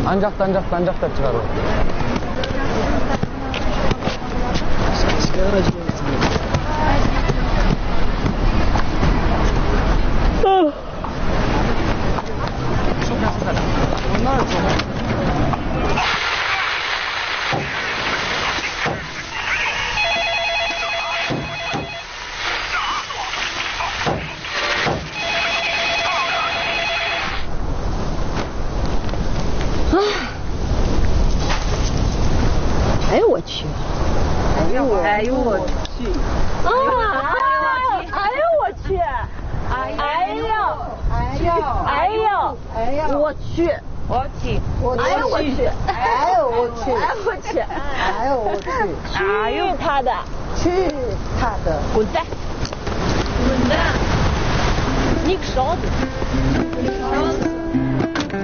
앉았다 찍어라. 哎呦我去！哎呦我去！啊！哎呦我去！哎呦！我去！我去！哎呦我去！ 哎呦我去！ 哎呦我去！ 哎呦我去！ 哎呦他的！ 去他的！ 滚蛋！滚蛋！你个勺子！